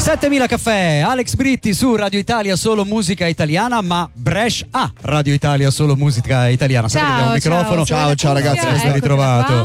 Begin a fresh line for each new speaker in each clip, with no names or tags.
7000 caffè, Alex Britti su Radio Italia Solo Musica Italiana, ma Brescia a Radio Italia Solo Musica Italiana.
Ciao,
un microfono.
ciao
ragazzi, ben
ecco
ritrovato.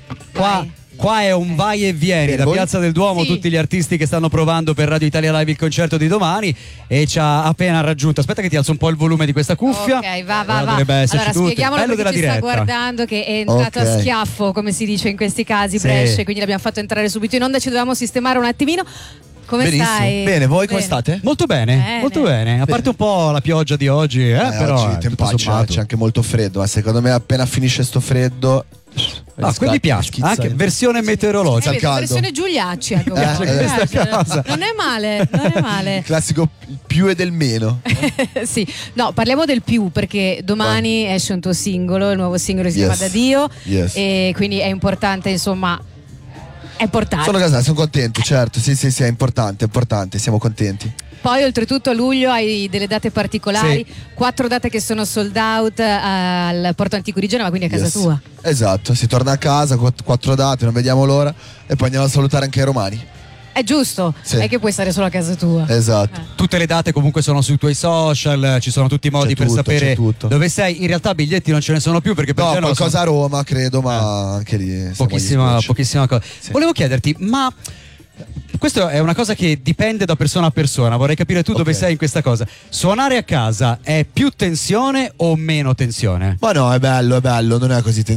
Qua è un vai e vieni da Piazza del Duomo,
sì.
Tutti gli artisti che stanno provando per Radio Italia Live il concerto di domani, e ci ha appena raggiunto. Aspetta che ti alzo un po' il volume di questa cuffia.
Ok, va.
Allora spieghiamolo
Bello
per chi
ci sta guardando, che è entrato a schiaffo, come si dice in questi casi, Brescia, quindi l'abbiamo fatto entrare subito in onda, ci dovevamo sistemare un attimino. Come
Benissimo.
stai?
Bene, voi come state?
Molto bene, molto bene. A parte un po' la pioggia di oggi, però
oggi c'è anche molto freddo, ma secondo me appena finisce sto freddo.
Qui mi piace anche versione meteorologica.
Versione Giuliaccia,
questa cosa.
Non è male.
Il classico più e del meno.
Sì, no, parliamo del più, perché domani esce un tuo singolo, il nuovo singolo si chiama Da Dio, e quindi è importante, insomma. È importante.
Sono casati, sono contento, certo. Sì, è importante, siamo contenti.
Poi oltretutto a luglio hai delle date particolari, 4 date che sono sold out al Porto Antico di Genova, quindi a casa tua.
Esatto, si torna a casa, 4 date, non vediamo l'ora, e poi andiamo a salutare anche i romani.
È giusto, è che puoi stare solo a casa tua.
Esatto.
Tutte le date comunque sono sui tuoi social, ci sono tutti i modi per sapere dove sei. In realtà biglietti non ce ne sono più, perché per Genova
qualcosa a Roma credo, ma anche lì
pochissima cosa. Volevo chiederti, ma questa è una cosa che dipende da persona a persona, vorrei capire tu dove sei in questa cosa. Suonare a casa è più tensione o meno tensione?
Ma no, è bello, non è così,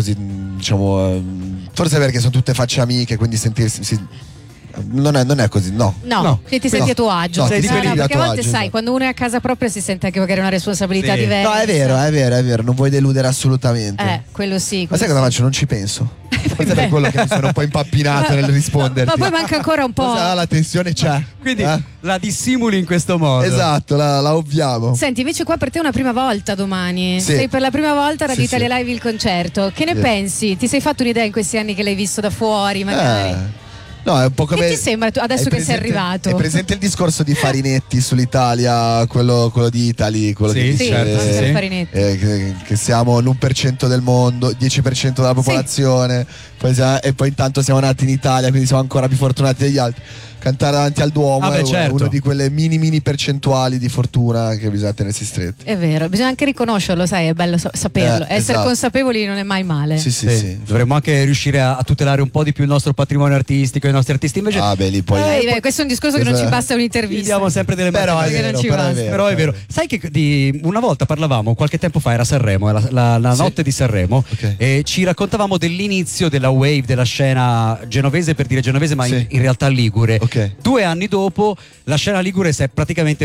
diciamo, forse perché sono tutte facce amiche, quindi sentirsi non è così, no.
Che ti senti a tuo agio.
Sei
perché a volte sai, quando uno è a casa propria si sente anche magari una responsabilità diversa.
No, è vero, non vuoi deludere assolutamente.
Quello sì.
Ma sai cosa faccio? Non ci penso. Forse per quello che mi sono un po' impappinato nel risponderti.
Ma poi manca ancora un po'.
La tensione c'è.
Quindi la dissimuli in questo modo.
Esatto, la ovviamo.
Senti, invece qua per te è una prima volta domani. Sei per la prima volta a Radio Italia Live il concerto. Che ne pensi? Ti sei fatto un'idea in questi anni che l'hai visto da fuori magari?
No, è un po' come.
Che ti sembra adesso che sei arrivato?
È presente il discorso di Farinetti sull'Italia, quello di Italy, quello che dice
Farinetti.
Che siamo l'1% del mondo, 10% della popolazione, e poi intanto siamo nati in Italia, quindi siamo ancora più fortunati degli altri. Cantare davanti al Duomo è una di quelle mini percentuali di fortuna che bisogna tenersi stretti.
È vero, bisogna anche riconoscerlo, sai, è bello saperlo. Essere consapevoli non è mai male.
Sì.
Dovremmo anche riuscire a tutelare un po' di più il nostro patrimonio artistico, i nostri artisti. Invece
lì poi
questo è un discorso che non ci basta un'intervista.
Diamo sempre delle
però è vero.
Sai che una volta parlavamo, qualche tempo fa, era Sanremo, la notte di Sanremo, e ci raccontavamo dell'inizio della wave, della scena genovese, per dire genovese, ma in realtà ligure. 2 anni dopo la scena ligure si è praticamente